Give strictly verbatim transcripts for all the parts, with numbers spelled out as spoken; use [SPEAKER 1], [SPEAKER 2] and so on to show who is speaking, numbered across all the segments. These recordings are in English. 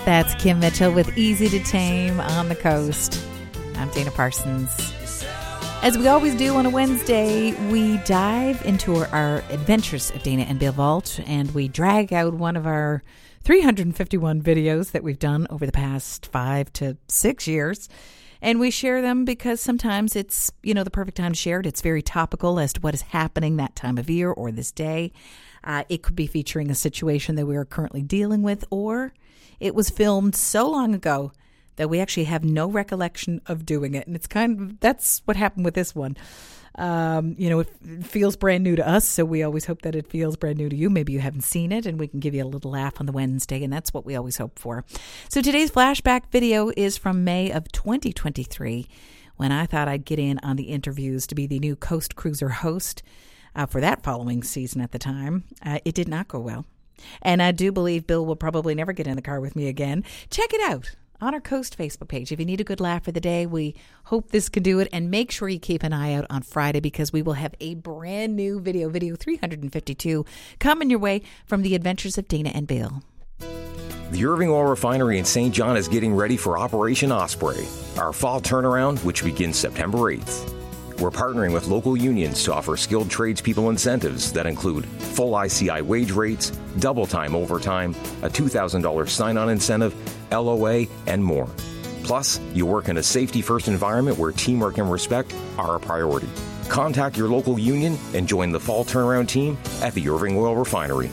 [SPEAKER 1] That's Kim Mitchell with Easy to Tame on the Coast. I'm Dana Parsons. As we always do on a Wednesday, we dive into our, our Adventures of Dana and Bill Vault, and we drag out one of our three hundred fifty-one videos that we've done over the past five to six years. And we share them because sometimes it's, you know, the perfect time to share it. It's very topical as to what is happening that time of year or this day. Uh, it could be featuring a situation that we are currently dealing with, or it was filmed so long ago that we actually have no recollection of doing it. And it's kind of, that's what happened with this one. Um, you know, it, it feels brand new to us, so we always hope that it feels brand new to you. Maybe you haven't seen it, and we can give you a little laugh on the Wednesday, and that's what we always hope for. So today's flashback video is from May of twenty twenty-three, when I thought I'd get in on the interviews to be the new Coast Cruiser host uh, for that following season at the time. Uh, it did not go well. And I do believe Bill will probably never get in the car with me again. Check it out on our Coast Facebook page. If you need a good laugh for the day, we hope this can do it. And make sure you keep an eye out on Friday, because we will have a brand new video, video three hundred fifty-two, coming your way from the Adventures of Dana and Bill.
[SPEAKER 2] The Irving Oil Refinery in Saint John is getting ready for Operation Osprey, our fall turnaround, which begins September eighth. We're partnering with local unions to offer skilled tradespeople incentives that include full I C I wage rates, double time overtime, a two thousand dollars sign-on incentive, L O A, and more. Plus, you work in a safety-first environment where teamwork and respect are a priority. Contact your local union and join the fall turnaround team at the Irving Oil Refinery.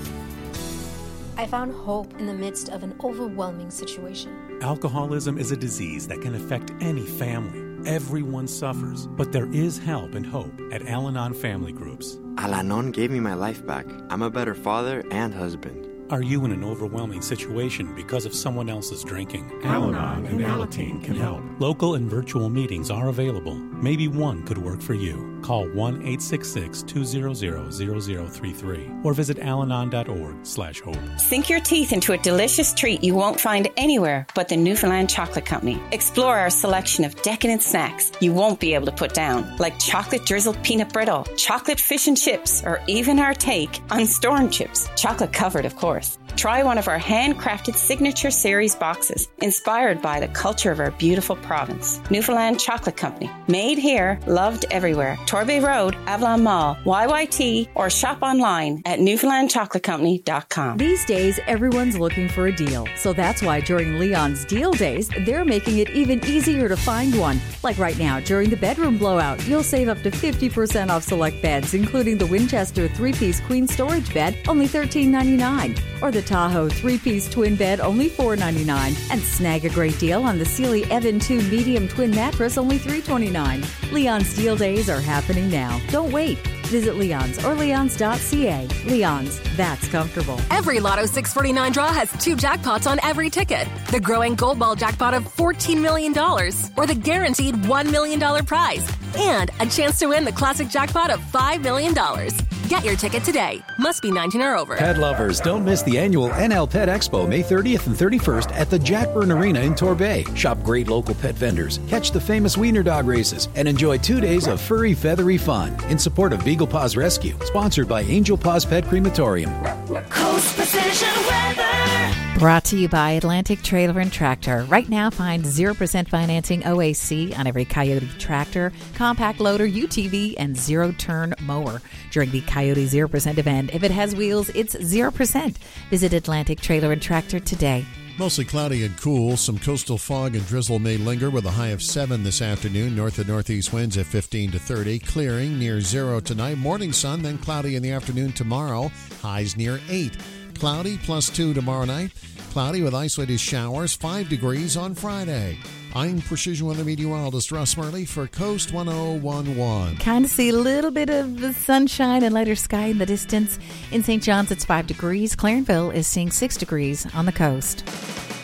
[SPEAKER 3] I found hope in the midst of an overwhelming situation.
[SPEAKER 4] Alcoholism is a disease that can affect any family. Everyone suffers, but there is help and hope at Al-Anon Family Groups.
[SPEAKER 5] Al-Anon gave me my life back. I'm a better father and husband.
[SPEAKER 4] Are you in an overwhelming situation because of someone else's drinking?
[SPEAKER 6] Al-Anon and Alateen can help.
[SPEAKER 4] Local and virtual meetings are available. Maybe one could work for you. Call one eight six six, two zero zero, zero zero three three or visit alanon.org slash hope.
[SPEAKER 7] Sink your teeth into a delicious treat you won't find anywhere but the Newfoundland Chocolate Company. Explore our selection of decadent snacks you won't be able to put down, like chocolate drizzled peanut brittle, chocolate fish and chips, or even our take on storm chips, chocolate covered, of course. Try one of our handcrafted signature series boxes inspired by the culture of our beautiful province. Newfoundland Chocolate Company. Made here, loved everywhere. Torbay Road, Avalon Mall, Y Y T, or shop online at newfoundland chocolate company dot com.
[SPEAKER 8] These days, everyone's looking for a deal. So that's why during Leon's Deal Days, they're making it even easier to find one. Like right now, during the bedroom blowout, you'll save up to fifty percent off select beds, including the Winchester three-piece queen storage bed, only thirteen ninety-nine dollars. Or the Tahoe three-piece twin bed, only four twenty-nine. And snag a great deal on the Sealy Evan two medium twin mattress, only three twenty-nine. Leon's Deal Days are happening now. Don't wait. Visit Leon's or leons dot c a. Leon's, that's comfortable.
[SPEAKER 9] Every Lotto six forty-nine draw has two jackpots on every ticket. The growing Gold Ball jackpot of fourteen million dollars, or the guaranteed one million dollars prize, and a chance to win the classic jackpot of five million dollars. Get your ticket today. Must be nineteen or over.
[SPEAKER 10] Pet lovers, don't miss the annual N L Pet Expo May thirtieth and thirty-first at the Jack Byrne Arena in Torbay. Shop great local pet vendors, catch the famous wiener dog races, and enjoy two days of furry, feathery fun in support of Beagle Paws Rescue, sponsored by Angel Paws Pet Crematorium.
[SPEAKER 1] Coast Precision Weather. Brought to you by Atlantic Trailer and Tractor. Right now, find zero percent financing O A C on every Coyote tractor, compact loader, U T V, and zero-turn mower during the Coyote zero percent event. If it has wheels, it's zero percent. Visit Atlantic Trailer and Tractor today.
[SPEAKER 11] Mostly cloudy and cool. Some coastal fog and drizzle may linger with a high of seven this afternoon. North and northeast winds at fifteen to thirty. Clearing near zero tonight. Morning sun, then cloudy in the afternoon tomorrow. Highs near eight. Cloudy plus two tomorrow night. Cloudy with isolated showers. five degrees on Friday. I'm Precision Weather Meteorologist Russ Murley for Coast one oh one point one.
[SPEAKER 1] Kind of see a little bit of the sunshine and lighter sky in the distance. In Saint John's, it's five degrees. Clarenville is seeing six degrees on the coast.